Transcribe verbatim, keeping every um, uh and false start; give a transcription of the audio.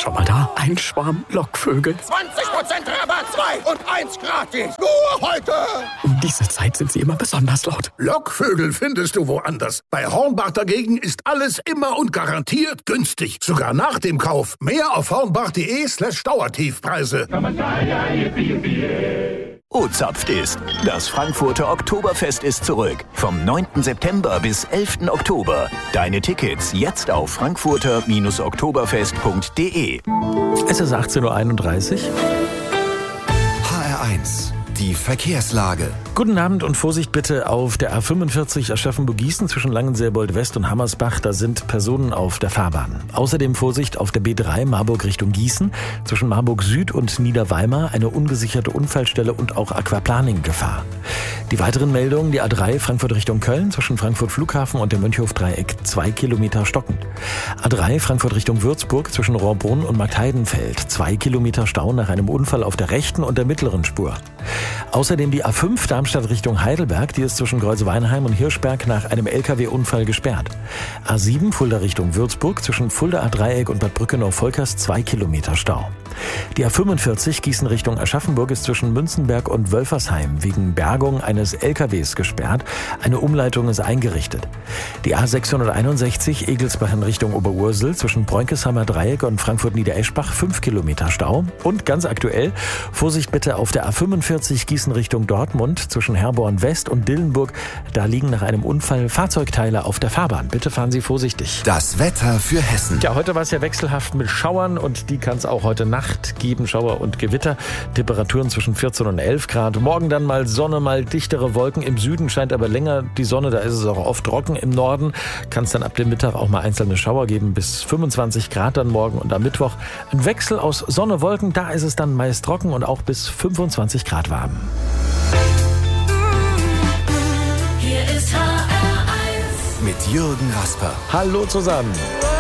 schon mal da? Ein Schwarm Lockvögel. zwanzig Prozent Rabatt, zwei und eins gratis. Nur heute. Um diese Zeit sind sie immer besonders laut. Lockvögel findest du woanders. Bei Hornbach dagegen ist alles immer und garantiert günstig. Sogar nach dem Kauf. Mehr auf hornbach.de slash Dauertiefpreise. O-Zapft ist. Das Frankfurter Oktoberfest ist zurück. Vom neunten September bis elften Oktober. Deine Tickets jetzt auf frankfurter oktoberfest punkt de. Es ist achtzehn Uhr einunddreißig. H R eins. Die Verkehrslage. Guten Abend und Vorsicht bitte auf der A fünfundvierzig Aschaffenburg-Gießen zwischen Langenselbold-West und Hammersbach. Da sind Personen auf der Fahrbahn. Außerdem Vorsicht auf der B drei Marburg Richtung Gießen zwischen Marburg Süd und Niederweimar. Eine ungesicherte Unfallstelle und auch Aquaplaning-Gefahr. Die weiteren Meldungen, die A drei Frankfurt Richtung Köln zwischen Frankfurt Flughafen und dem Mönchhof-Dreieck zwei Kilometer stockend. A drei Frankfurt Richtung Würzburg zwischen Rohrbrunn und Marktheidenfeld zwei Kilometer Stau nach einem Unfall auf der rechten und der mittleren Spur. Außerdem die A fünf Darmstadt Richtung Heidelberg, die ist zwischen Kreuzweinheim und Hirschberg nach einem L K W-Unfall gesperrt. A sieben Fulda Richtung Würzburg zwischen Fuldaer Dreieck und Bad Brückenau-Volkers zwei Kilometer Stau. Die A fünfundvierzig Gießen Richtung Aschaffenburg ist zwischen Münzenberg und Wölfersheim wegen Bergung eines L K Ws gesperrt. Eine Umleitung ist eingerichtet. Die A sechshunderteinundsechzig Egelsbach in Richtung Oberursel zwischen Bräunkesheimer Dreieck und Frankfurt-Niedereschbach fünf Kilometer Stau. Und ganz aktuell, Vorsicht bitte auf der A fünfundvierzig Gießen Richtung Dortmund zwischen Herborn West und Dillenburg. Da liegen nach einem Unfall Fahrzeugteile auf der Fahrbahn. Bitte fahren Sie vorsichtig. Das Wetter für Hessen. Ja, heute war es ja wechselhaft mit Schauern und die kann es auch heute Nacht geben. Schauer und Gewitter. Temperaturen zwischen vierzehn und elf Grad. Morgen dann mal Sonne, mal dichtere Wolken. Im Süden scheint aber länger die Sonne. Da ist es auch oft trocken. Im Norden kann es dann ab dem Mittag auch mal einzelne Schauer geben. Bis fünfundzwanzig Grad dann morgen und am Mittwoch. Ein Wechsel aus Sonne, Wolken. Da ist es dann meist trocken und auch bis fünfundzwanzig Grad warm. Hier ist H R eins Mit Jürgen Rasper. Hallo zusammen.